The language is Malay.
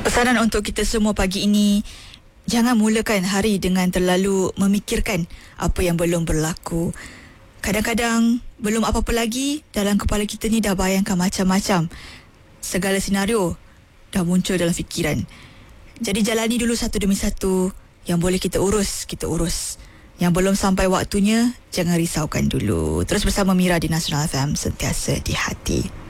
Pesanan untuk kita semua pagi ini, jangan mulakan hari dengan terlalu memikirkan apa yang belum berlaku. Kadang-kadang belum apa-apa lagi, dalam kepala kita ni dah bayangkan macam-macam. Segala senario dah muncul dalam fikiran. Jadi jalani dulu satu demi satu. Yang boleh kita urus, kita urus. Yang belum sampai waktunya, jangan risaukan dulu. Terus bersama Mira di Nasional FM, sentiasa di hati.